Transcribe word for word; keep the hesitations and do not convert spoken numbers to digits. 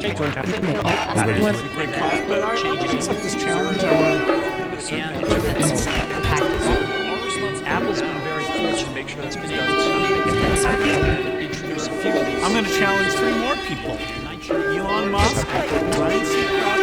Great cause, but I, I accept this challenge. I want to